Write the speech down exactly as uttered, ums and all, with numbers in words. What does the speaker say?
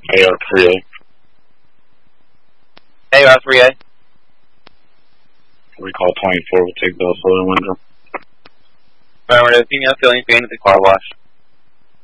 A R three A. A R three A. Recall twenty-four will take the southern window. Affirmative. Female feeling pain at the car wash.